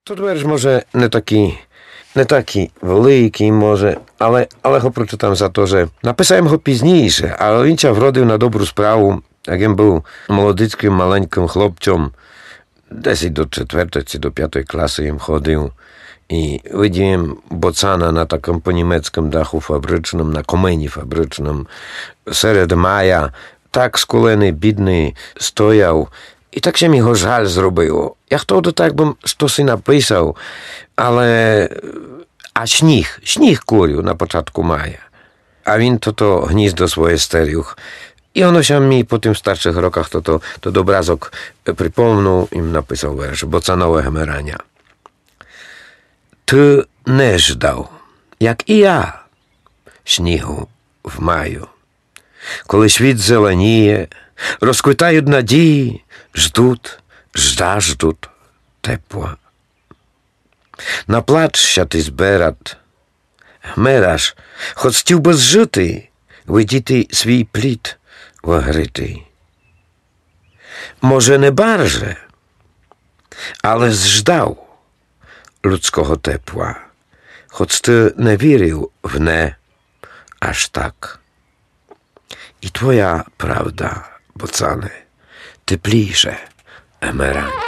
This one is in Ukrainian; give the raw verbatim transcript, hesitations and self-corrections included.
Тут верш, може, не такий, не такий великий, може, але, але його прочитам за те, що написав його пізніше, але він чав вродив на добру справу, як він був молодицьким маленьким хлопцем, десь до четвертої чи до п'ятої класи їм ходив. I widziałem bocana na takim po niemieckim dachu fabrycznym, na komenie fabrycznym, sered maja, tak skuleny, bidny, stojał i tak się mi go żal zrobiło. Ja wtedy tak bym stosy napisał, ale a śnieg, śnieg kurił na początku maja. A win to to gniezdo swoje steriuch. I ono się mi po tym starszych rokach to to, to do obrazok przypomniał i napisał wiersz bocanowe hemerania. Ty nie ждав, як і я, снігу в маю. Коли світ зеленіє, розквітають надії, ждуть, жаждуть тепла. Наплачся ти зберат, гмераш, хоч хотів би зжити, видіти свій плід вигритий. Може, не барже, але зждав ludzkiego tepła, choć ty nie wierzył w nie aż tak. I twoja prawda, bocany, teplisze, emeranie.